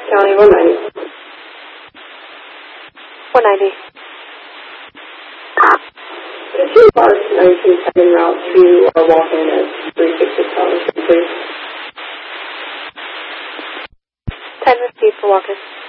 County 190. 190. If you are 19 route to walk-in at 366 College, please. 10 received for walk-in.